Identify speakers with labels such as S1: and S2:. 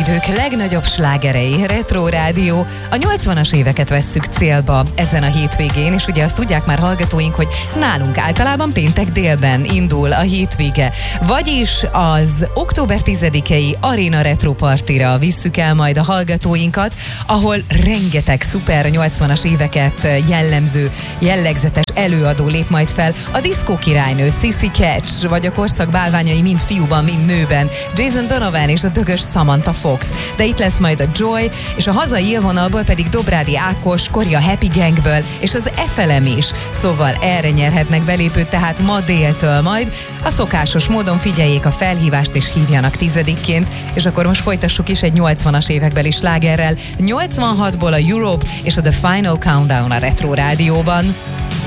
S1: idők legnagyobb slágerei, Retro Rádió. A 80-as éveket vesszük célba ezen a hétvégén, és ugye azt tudják már hallgatóink, hogy nálunk általában péntek délben indul a hétvége. Vagyis az október 10-i Arena Retro Partira visszük el majd a hallgatóinkat, ahol rengeteg szuper 80-as éveket jellemző, jellegzetes előadó lép majd fel. A diszkó királynő, Sissy Catch, vagy a korszak bálványai mind fiúban, mind nőben, Jason Donovan és a dögös Samantha Fox. De itt lesz majd a Joy, és a hazai élvonalból pedig Dobrádi Ákos, Kori a Happy Gangből, és az FLM is. Szóval erre nyerhetnek belépőt, tehát ma déltől majd. A szokásos módon figyeljék a felhívást és hívjanak 10-ként, és akkor most folytassuk is egy 80-as évekbeli slágerrel. 86-ból a Europe és a The Final Countdown a Retro Rádióban.